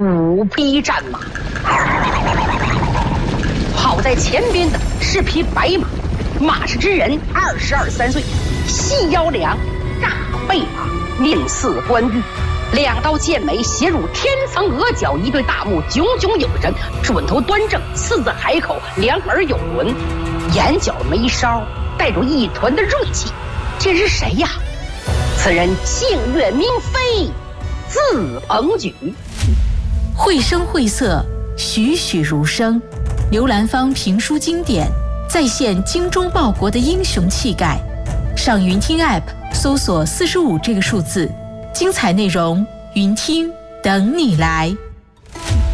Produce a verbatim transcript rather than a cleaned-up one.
五匹战马，跑在前边的是匹白马，马氏之人二十二三岁，细腰梁，大背马，面似冠玉，两道剑眉斜入天层额角，一对大目炯炯有神，准头端正，四字海口，两耳有轮，眼角眉梢带着一团的锐气。这是谁呀？此人姓岳名飞，字鹏举。 绘声绘色，栩栩如生，刘兰芳评书经典，再现精忠报国的英雄气概。上云听 App 搜索四十五这个数字，精彩内容，云听等你来。